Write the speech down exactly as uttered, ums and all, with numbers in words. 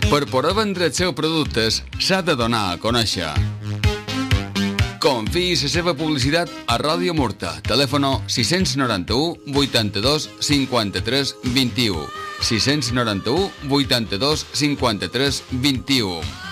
Per poder vendre els seus productes, s'ha de donar a conèixer. Confiï la seva publicitat a Ràdio Murta. Telèfono sis nou u, vuitanta-dos, cinquanta-tres, vint-i-u. sis nou u, vuitanta-dos, cinquanta-tres, vint-i-u.